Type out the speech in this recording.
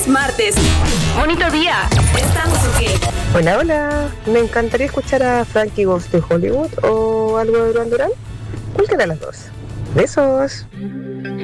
es martes. Bonito día. ¿Estamos ok? Hola, hola. Me encantaría escuchar a Frankie Goes to Hollywood o algo de Duran Duran. Cualquiera de las dos. Besos.